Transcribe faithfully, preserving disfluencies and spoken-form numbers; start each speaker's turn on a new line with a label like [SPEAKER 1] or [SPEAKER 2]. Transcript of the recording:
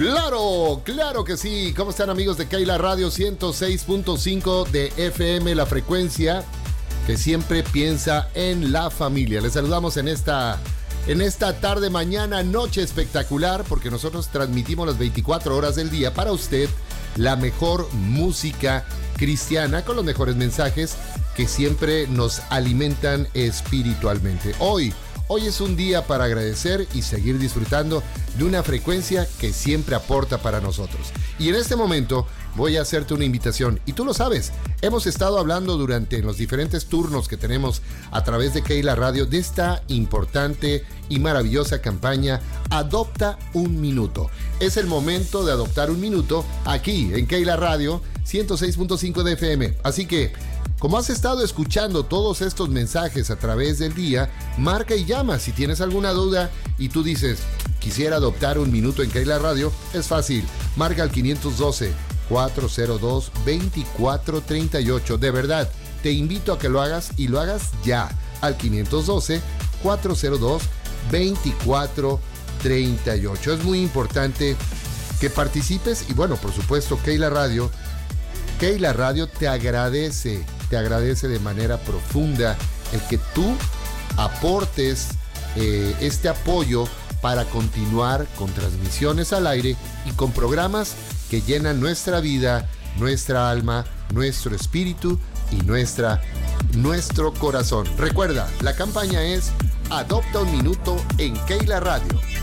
[SPEAKER 1] Claro, claro que sí. ¿Cómo están, amigos de Keila Radio ciento seis punto cinco de F M, la frecuencia que siempre piensa en la familia? Les saludamos en esta, en esta tarde, mañana, noche espectacular, porque nosotros transmitimos las veinticuatro horas del día para usted la mejor música cristiana con los mejores mensajes que siempre nos alimentan espiritualmente. Hoy Hoy es un día para agradecer y seguir disfrutando de una frecuencia que siempre aporta para nosotros. Y en este momento voy a hacerte una invitación, y tú lo sabes, hemos estado hablando durante los diferentes turnos que tenemos a través de Keila Radio de esta importante y maravillosa campaña Adopta un Minuto. Es el momento de adoptar un minuto aquí en Keila Radio ciento seis punto cinco de F M. Así que, como has estado escuchando todos estos mensajes a través del día, marca y llama si tienes alguna duda y tú dices, quisiera adoptar un minuto en Keila Radio. Es fácil, marca al quinientos doce, cuatrocientos dos, veinticuatro treinta y ocho. De verdad, te invito a que lo hagas y lo hagas ya al quinientos doce, cuatrocientos dos, veinticuatro treinta y ocho. Es muy importante que participes y bueno, por supuesto, Keila Radio, Keila Radio te agradece, te agradece de manera profunda el que tú aportes eh, este apoyo para continuar con transmisiones al aire y con programas que llenan nuestra vida, nuestra alma, nuestro espíritu y nuestra, nuestro corazón. Recuerda, la campaña es Adopta un Minuto en Keila Radio.